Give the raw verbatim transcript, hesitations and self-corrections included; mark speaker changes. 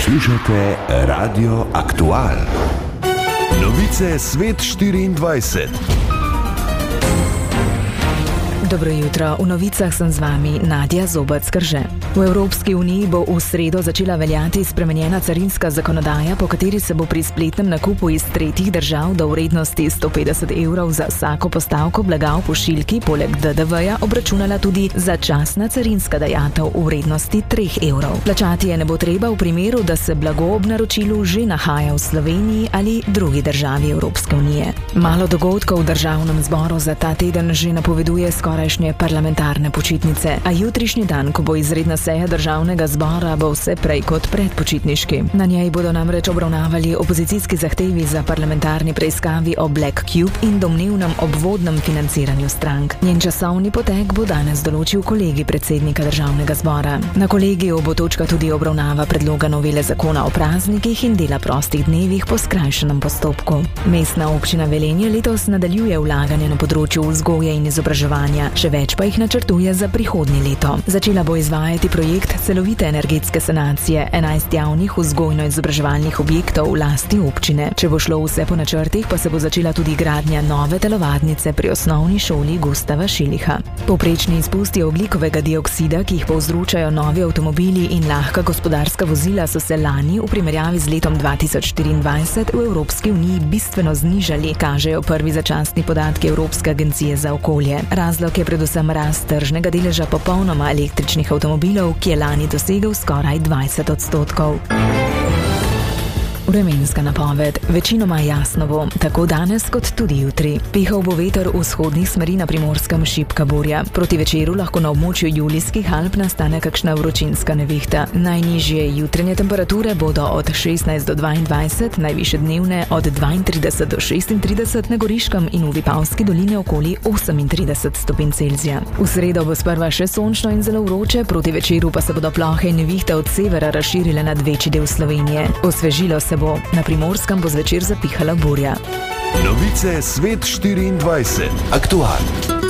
Speaker 1: Poslušate Radio Aktual. Novice Svet štiriindvajset.
Speaker 2: Dobro jutro, v novicah sem z vami Nadja Zobac-Krže. V Evropski uniji bo v sredo začela veljati spremenjena carinska zakonodaja, po kateri se bo pri spletnem nakupu iz tretjih držav do vrednosti sto petdeset evrov za vsako postavko blaga v pošiljki poleg D D V-ja obračunala tudi začasna carinska dajatev v vrednosti treh evrov. Plačati je ne bo treba v primeru, da se blago ob naročilu že nahaja v Sloveniji ali drugi državi Evropske unije. Malo dogodkov v državnem zboru za ta teden že napoveduje skoraj parlamentarne počitnice, a jutrišnji dan, ko bo izredna seja državnega zbora, bo vse prej kot predpočitniški. Na njej bodo namreč obravnavali opozicijski zahtevi za parlamentarni preiskavi o Black Cube in domnevnem obvodnem financiranju strank. Njen časovni potek bo danes določil kolegij predsednika državnega zbora. Na kolegiju bo točka tudi obravnava predloga novele zakona o praznikih in dela prostih dnevih po skrajšanem postopku. Mestna občina Velenje letos nadaljuje vlaganje na področju vzgoje in izobraževanja, še več pa jih načrtuje za prihodnje leto. Začela bo izvajati projekt celovite energetske sanacije enajst javnih vzgojno-izobraževalnih objektov v lasti občine. Če bo šlo vse po načrtih, pa se bo začela tudi gradnja nove telovadnice pri osnovni šoli Gustava Šiliha. Povprečni izpusti ogljikovega dioksida, ki jih povzročajo novi avtomobili in lahka gospodarska vozila, so se lani v primerjavi z letom dva tisoč štiriindvajset v Evropski uniji bistveno znižali, kažejo prvi začasni podatki Evropske agencije za okolje. Razlog je predvsem rast tržnega deleža popolnoma električnih avtomobilov, ki je lani dosegel skoraj dvajset odstotkov. Vremenska napoved. Večinoma jasno bo, tako danes kot tudi jutri. Pihal bo veter vzhodnih smeri, na Primorskem šibka burja. Proti večeru lahko na območju Julijskih Alp nastane kakšna vročinska nevihta. Najnižje jutranje temperature bodo od šestnajst do dvaindvajset, najvišje dnevne od dvaintrideset do šestintrideset, na Goriškem in v Vipavski dolini okoli osemintrideset stopinj Celzija. V sredo bo sprva še sončno in zelo vroče, proti večeru pa se bodo plohe in nevihte od severa razširile nad večji del Slovenije. Osvežilo se bo. Na Primorskem bo zvečer zapihala burja.
Speaker 1: Novice Svet štiriindvajset. Aktual.